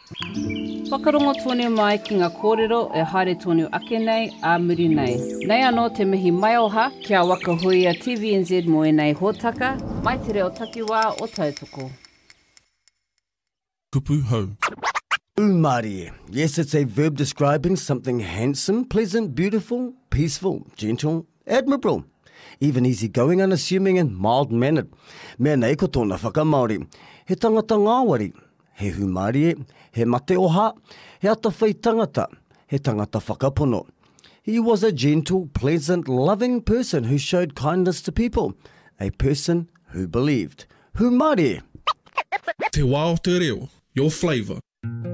Whakarongo tonu mai ki ngā kōrero e haere tonu ake nei a muri nei. Nei anō te mihi mai oha kia wakahui a TVNZ mo e nei hōtaka, mai te reo takiwā o tautoko. Kupu hau. Umari. Yes, it's a verb describing something handsome, pleasant, beautiful, peaceful, gentle, admirable, even easygoing, unassuming and mild-mannered. Mea nei ko tōna whakamaori. He tangata ngāwari. He humari e. He mate oha. He atawhai tangata. He tangata whakapono. He was a gentle, pleasant, loving person who showed kindness to people. A person who believed. Humari. Te wā o te reo. Your flavour.